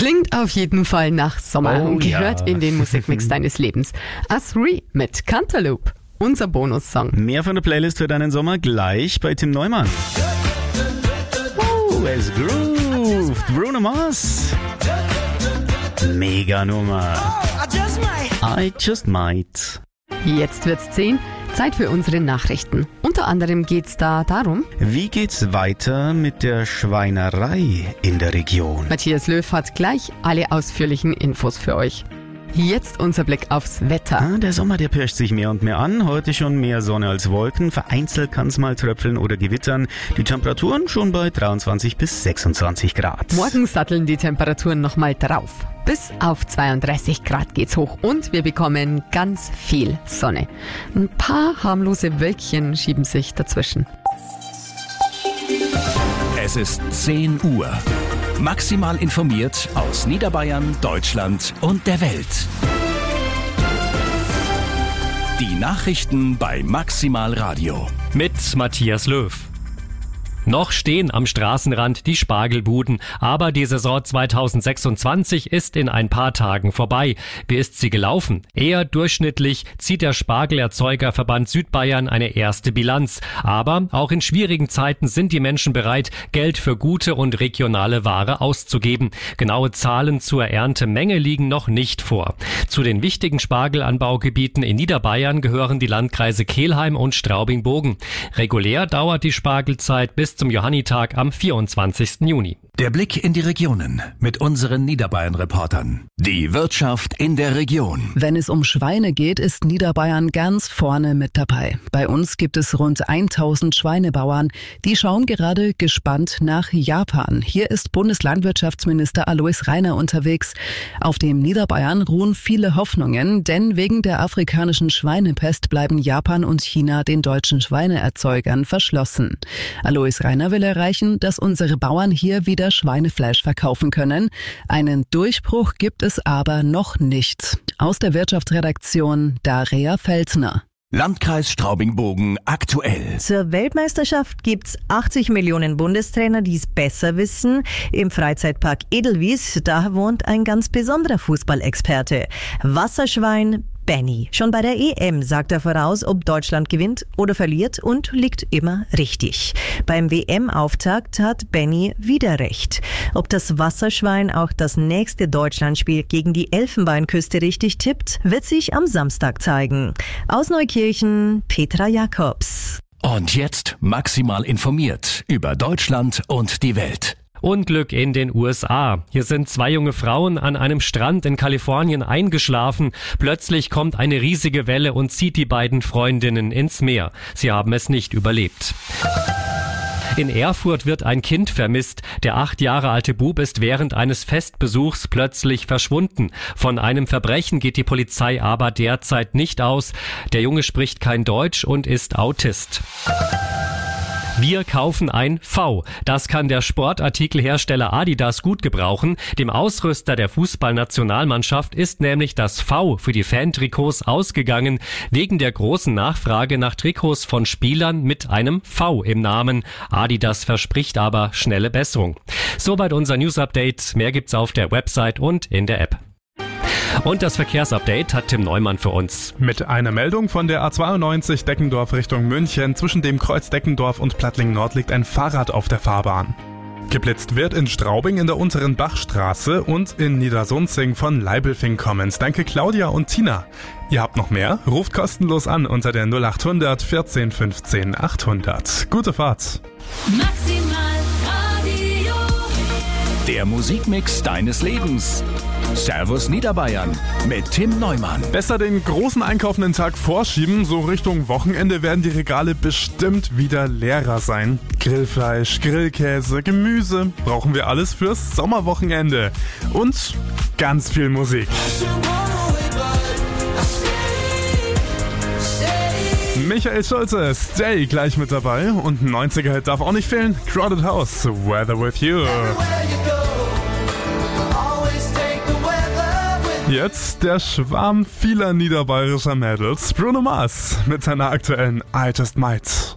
Klingt auf jeden Fall nach Sommer und gehört in den Musikmix deines Lebens. A3 mit Cantaloupe, unser Bonussong. Mehr von der Playlist für deinen Sommer gleich bei Tim Neumann. Es grooved. Bruno Mars. Mega Nummer. I just might. Jetzt wird's 10. Zeit für unsere Nachrichten. Unter anderem geht's da darum, wie geht's weiter mit der Schweinerei in der Region? Matthias Löw hat gleich alle ausführlichen Infos für euch. Jetzt unser Blick aufs Wetter. Der Sommer, der pirscht sich mehr und mehr an. Heute schon mehr Sonne als Wolken. Vereinzelt kann es mal tröpfeln oder gewittern. Die Temperaturen schon bei 23 bis 26 Grad. Morgen satteln die Temperaturen nochmal drauf. Bis auf 32 Grad geht's hoch und wir bekommen ganz viel Sonne. Ein paar harmlose Wölkchen schieben sich dazwischen. Es ist 10 Uhr. Maximal informiert aus Niederbayern, Deutschland und der Welt. Die Nachrichten bei Maximal Radio. Mit Matthias Löw. Noch stehen am Straßenrand die Spargelbuden, aber die Saison 2026 ist in ein paar Tagen vorbei. Wie ist sie gelaufen? Eher durchschnittlich zieht der Spargelerzeugerverband Südbayern eine erste Bilanz. Aber auch in schwierigen Zeiten sind die Menschen bereit, Geld für gute und regionale Ware auszugeben. Genaue Zahlen zur Erntemenge liegen noch nicht vor. Zu den wichtigen Spargelanbaugebieten in Niederbayern gehören die Landkreise Kelheim und Straubing-Bogen. Regulär dauert die Spargelzeit bis zum Johannitag am 24. Juni. Der Blick in die Regionen mit unseren Niederbayern-Reportern. Die Wirtschaft in der Region. Wenn es um Schweine geht, ist Niederbayern ganz vorne mit dabei. Bei uns gibt es rund 1000 Schweinebauern. Die schauen gerade gespannt nach Japan. Hier ist Bundeslandwirtschaftsminister Alois Rainer unterwegs. Auf dem Niederbayern ruhen viele Hoffnungen, denn wegen der afrikanischen Schweinepest bleiben Japan und China den deutschen Schweineerzeugern verschlossen. Alois Rainer will erreichen, dass unsere Bauern hier wieder Schweinefleisch verkaufen können. Einen Durchbruch gibt es aber noch nicht. Aus der Wirtschaftsredaktion Daria Felsner. Landkreis Straubing-Bogen aktuell. Zur Weltmeisterschaft gibt's 80 Millionen Bundestrainer, die es besser wissen. Im Freizeitpark Edelwies, da wohnt ein ganz besonderer Fußballexperte. Wasserschwein Benny. Schon bei der EM sagt er voraus, ob Deutschland gewinnt oder verliert und liegt immer richtig. Beim WM-Auftakt hat Benny wieder recht. Ob das Wasserschwein auch das nächste Deutschlandspiel gegen die Elfenbeinküste richtig tippt, wird sich am Samstag zeigen. Aus Neukirchen, Petra Jakobs. Und jetzt maximal informiert über Deutschland und die Welt. Unglück in den USA. Hier sind 2 junge Frauen an einem Strand in Kalifornien eingeschlafen. Plötzlich kommt eine riesige Welle und zieht die beiden Freundinnen ins Meer. Sie haben es nicht überlebt. In Erfurt wird ein Kind vermisst. Der 8 Jahre alte Bub ist während eines Festbesuchs plötzlich verschwunden. Von einem Verbrechen geht die Polizei aber derzeit nicht aus. Der Junge spricht kein Deutsch und ist Autist. Wir kaufen ein V. Das kann der Sportartikelhersteller Adidas gut gebrauchen. Dem Ausrüster der Fußballnationalmannschaft ist nämlich das V für die Fantrikots ausgegangen, wegen der großen Nachfrage nach Trikots von Spielern mit einem V im Namen. Adidas verspricht aber schnelle Besserung. Soweit unser News-Update. Mehr gibt's auf der Website und in der App. Und das Verkehrsupdate hat Tim Neumann für uns. Mit einer Meldung von der A92 Deckendorf Richtung München. Zwischen dem Kreuz Deckendorf und Plattling Nord liegt ein Fahrrad auf der Fahrbahn. Geblitzt wird in Straubing in der unteren Bachstraße und in Niedersunzing von Leibelfing kommend. Danke Claudia und Tina. Ihr habt noch mehr? Ruft kostenlos an unter der 0800 14 15 800. Gute Fahrt. Maximal Radio. Der Musikmix deines Lebens. Servus Niederbayern mit Tim Neumann. Besser den großen einkaufenden Tag vorschieben, so Richtung Wochenende werden die Regale bestimmt wieder leerer sein. Grillfleisch, Grillkäse, Gemüse, brauchen wir alles fürs Sommerwochenende. Und ganz viel Musik. Michael Schulze, Stay gleich mit dabei und ein 90er-Hit darf auch nicht fehlen. Crowded House, Weather With You. Jetzt der Schwarm vieler niederbayerischer Mädels, Bruno Mars mit seiner aktuellen I Just Might.